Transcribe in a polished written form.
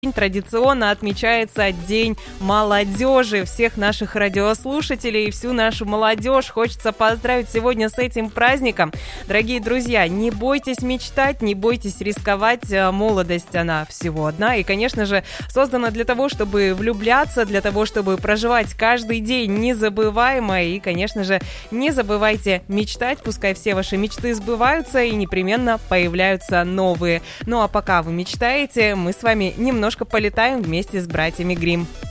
традиционно отмечается День молодежи. Всех наших радиослушателей и всю нашу молодежь хочется поздравить сегодня с этим праздником. Дорогие друзья, не бойтесь мечтать, не бойтесь рисковать. Молодость, она всего одна. И, конечно же, создана для того, чтобы влюбляться, для того, чтобы проживать каждый день незабываемо. И, конечно же, не забывайте мечтать. Пускай все ваши мечты сбываются и непременно появляются новые. Ну а пока вы мечтаете, мы с вами немножко полетаем вместе с братьями Гримм.